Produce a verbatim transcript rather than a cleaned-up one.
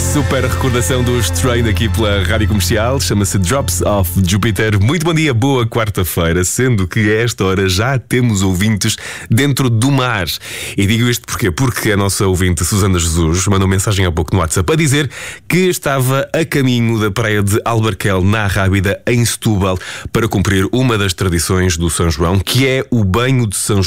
Super recordação dos Train aqui pela Rádio Comercial. Chama-se Drops of Jupiter. Muito bom dia, boa quarta-feira. Sendo que a esta hora já temos ouvintes dentro do mar. E digo isto porquê? Porque a nossa ouvinte Susana Jesus mandou mensagem há pouco no WhatsApp a dizer que estava a caminho da praia de Albarquel, na Rábida, em Setúbal, para cumprir uma das tradições do São João, que é o banho de São João.